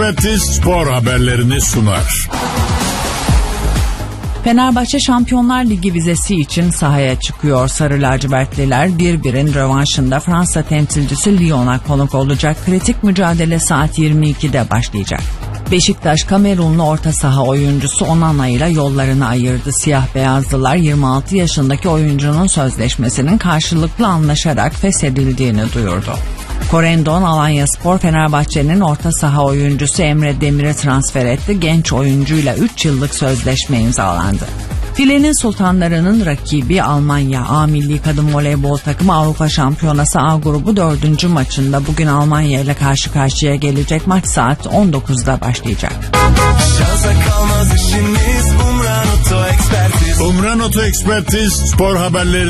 Expertiz spor haberlerini sunar. Fenerbahçe Şampiyonlar Ligi vizesi için sahaya çıkıyor. Sarı lacivertliler 1-1'in rövanşında Fransa temsilcisi Lyon'a konuk olacak. Kritik mücadele saat 22'de başlayacak. Beşiktaş Kamerunlu orta saha oyuncusu Onana ile yollarını ayırdı. Siyah beyazlılar 26 yaşındaki oyuncunun sözleşmesinin karşılıklı anlaşarak feshedildiğini duyurdu. Corendon Alanyaspor Fenerbahçe'nin orta saha oyuncusu Emre Demir'i transfer etti. Genç oyuncuyla 3 yıllık sözleşme imzalandı. Filenin Sultanları'nın rakibi Almanya A Milli Kadın Voleybol takımı Avrupa Şampiyonası A grubu 4. maçında bugün Almanya ile karşı karşıya gelecek. Maç saat 19'da başlayacak. Umran Oto Expertiz spor haberleri